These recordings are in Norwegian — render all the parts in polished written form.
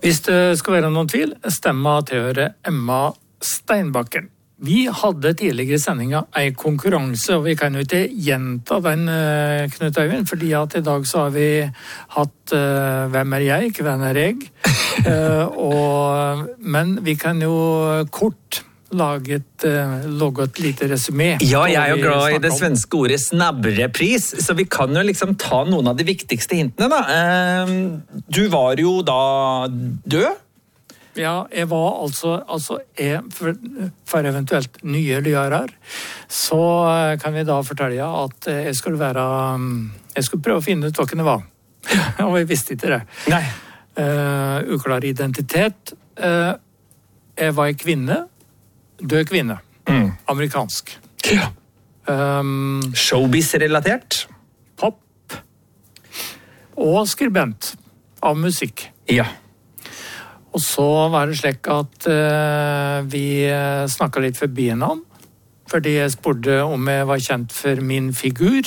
Hvis det skal være noen tvil, stemmer tilhører Emma Steinbakken. Vi hadde tidligere i sendingen en konkurranse, og vi kan jo ikke gjenta den, Knut Øyvind, fordi at i dag så har vi hatt hvem er jeg, hvem er jeg, men vi kan jo kort lage et lite resumé. Ja, jeg er jo glad i det svenske ordet snabbrepris, så vi kan jo liksom ta noen av de viktigste hintene da. Du var jo da død? Ja, jeg var for eventuelt nye lyere, så kan vi da fortelle at jeg skulle prøve å finne ut hva det var. Og jeg visste ikke det. Nei. Uklar identitet. Jeg var en kvinne, død kvinne. Amerikansk. Ja. Showbiz-relatert? Pop. Og skribent av musikk. Ja. Og så var det slik at vi snakket litt forbi navn, fordi jeg spurte om jeg var kjent for min figur.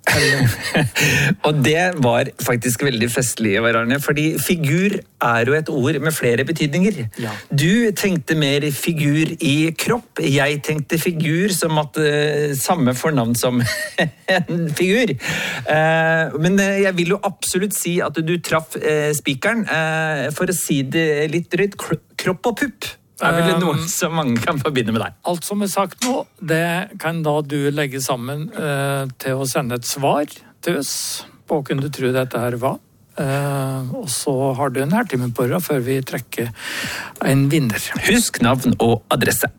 Og det var faktisk veldig festlig, Arne, fordi figur er jo et ord med flere betydninger. Ja. Du tenkte mer figur i kropp, jeg tenkte figur som at samme fornavn som en figur. Men jeg vil jo absolutt si at du traff spikeren, for å si det litt drøyt, kropp og pupp. Det er vel noe som mange kan forbinde med deg. Alt som er sagt nå, det kan da du legge sammen til å sende et svar til oss på hva du tror dette her var. Og så har du en halvtime på deg før vi trekker en vinner. Husk navn og adresse.